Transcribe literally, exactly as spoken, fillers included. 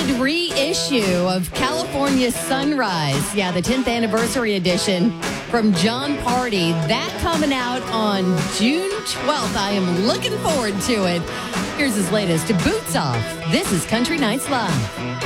reissue of California Sunrise. Yeah, the tenth anniversary edition from John Party. That coming out on June twelfth. I am looking forward to it. Here's his latest, Boots Off. This is Country Nights Live.